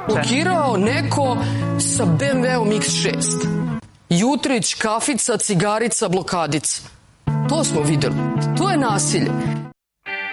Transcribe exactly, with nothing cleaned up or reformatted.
Blokirao neko sa be em veom iks šest. Jutrić, kafica, cigarica, blokadica. To smo videli. To je nasilje.